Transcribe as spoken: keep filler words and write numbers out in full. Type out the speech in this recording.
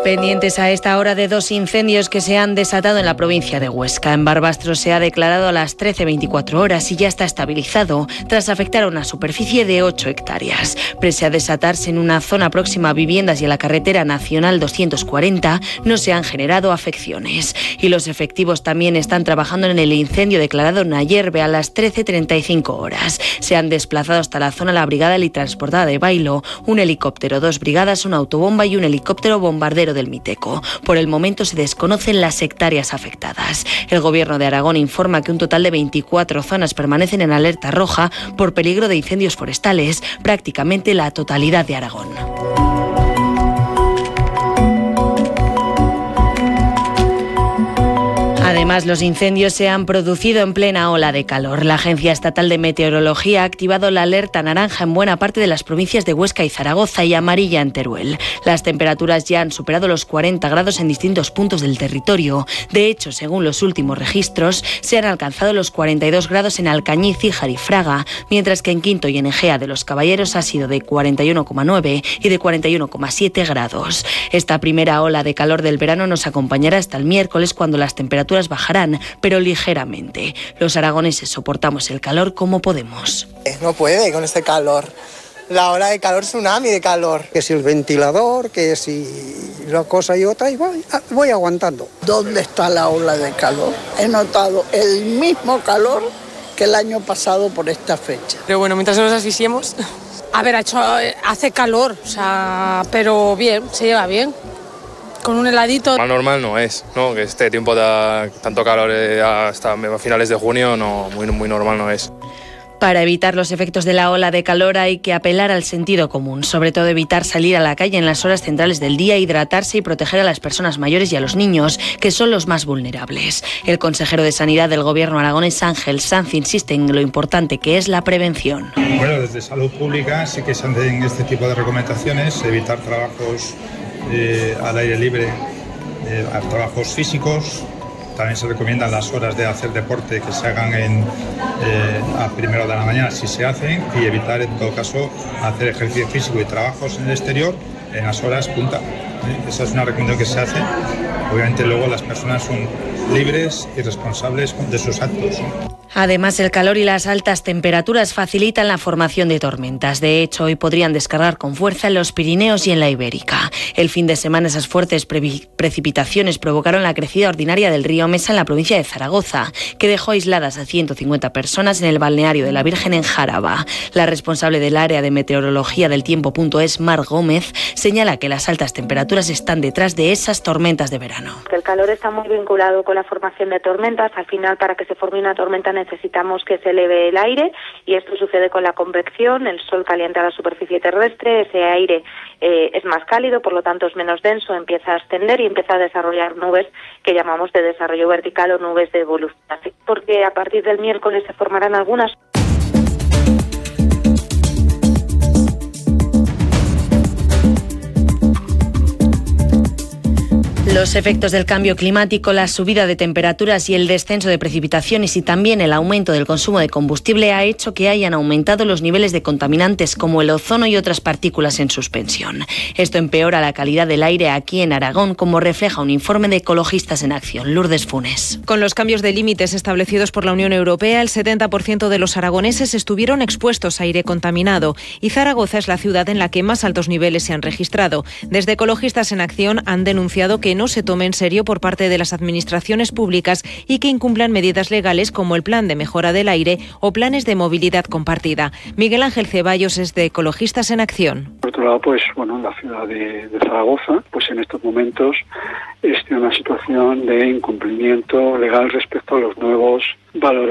Pendientes a esta hora de dos incendios que se han desatado en la provincia de Huesca. En Barbastro se ha declarado a las trece veinticuatro horas y ya está estabilizado tras afectar a una superficie de ocho hectáreas. Pese a desatarse en una zona próxima a viviendas y a la carretera nacional doscientos cuarenta, no se han generado afecciones. Y los efectivos también están trabajando en el incendio declarado en Ayerbe a las trece treinta y cinco horas. Se han desplazado hasta la zona la brigada helitransportada de Bailo, un helicóptero, dos brigadas, una autobomba y un helicóptero bombardero del Miteco. Por el momento se desconocen las hectáreas afectadas. El Gobierno de Aragón informa que un total de veinticuatro zonas permanecen en alerta roja por peligro de incendios forestales, prácticamente la totalidad de Aragón. Además, los incendios se han producido en plena ola de calor. La Agencia Estatal de Meteorología ha activado la alerta naranja en buena parte de las provincias de Huesca y Zaragoza y amarilla en Teruel. Las temperaturas ya han superado los cuarenta grados en distintos puntos del territorio. De hecho, según los últimos registros, se han alcanzado los cuarenta y dos grados en Alcañiz, Híjar y Fraga, mientras que en Quinto y en Egea de los Caballeros ha sido de cuarenta y uno coma nueve y de cuarenta y uno coma siete grados. Esta primera ola de calor del verano nos acompañará hasta el miércoles, cuando las temperaturas bajarán, pero ligeramente. Los aragoneses soportamos el calor como podemos. No puede con este calor. La ola de calor, tsunami de calor. Que si el ventilador, que si una cosa y otra, y voy, voy aguantando. ¿Dónde está la ola de calor? He notado el mismo calor que el año pasado por esta fecha. Pero bueno, mientras no nos asfixiemos. A ver, ha hecho, hace calor, o sea, pero bien, se lleva bien. Con un heladito. Más normal no es, ¿no? Que este tiempo de tanto calor hasta finales de junio no, muy, muy normal no es. Para evitar los efectos de la ola de calor hay que apelar al sentido común, sobre todo evitar salir a la calle en las horas centrales del día, hidratarse y proteger a las personas mayores y a los niños, que son los más vulnerables. El consejero de Sanidad del Gobierno aragonés, Ángel Sanz, insiste en lo importante que es la prevención. Bueno, desde Salud Pública sí que se hacen este tipo de recomendaciones, evitar trabajos eh, al aire libre, eh, trabajos físicos. También se recomiendan las horas de hacer deporte que se hagan en, eh, a primera hora de la mañana, si se hacen, y evitar en todo caso hacer ejercicio físico y trabajos en el exterior en las horas punta. ¿eh? Esa es una recomendación que se hace. Obviamente luego las personas son libres y responsables de sus actos. Además, el calor y las altas temperaturas facilitan la formación de tormentas. De hecho, hoy podrían descargar con fuerza en los Pirineos y en la Ibérica. El fin de semana, esas fuertes pre- precipitaciones provocaron la crecida ordinaria del río Mesa en la provincia de Zaragoza, que dejó aisladas a ciento cincuenta personas en el balneario de la Virgen en Jaraba. La responsable del área de meteorología del tiempo.es, Mar Gómez, señala que las altas temperaturas están detrás de esas tormentas de verano. El calor está muy vinculado con la formación de tormentas. Al final, para que se forme una tormenta necesitamos que se eleve el aire, y esto sucede con la convección. El sol calienta la superficie terrestre, ese aire eh, es más cálido, por lo tanto es menos denso, empieza a ascender y empieza a desarrollar nubes que llamamos de desarrollo vertical o nubes de volumen. Porque a partir del miércoles se formarán algunas. Los efectos del cambio climático, la subida de temperaturas y el descenso de precipitaciones, y también el aumento del consumo de combustible, ha hecho que hayan aumentado los niveles de contaminantes como el ozono y otras partículas en suspensión. Esto empeora la calidad del aire aquí en Aragón, como refleja un informe de Ecologistas en Acción. Lourdes Funes. Con los cambios de límites establecidos por la Unión Europea, el setenta por ciento de los aragoneses estuvieron expuestos a aire contaminado, y Zaragoza es la ciudad en la que más altos niveles se han registrado. Desde Ecologistas en Acción han denunciado que no se tome en serio por parte de las administraciones públicas y que incumplan medidas legales como el Plan de Mejora del Aire o planes de movilidad compartida. Miguel Ángel Ceballos es de Ecologistas en Acción. Por otro lado, pues bueno, la ciudad de, de Zaragoza, pues en estos momentos está en una situación de incumplimiento legal respecto a los nuevos valores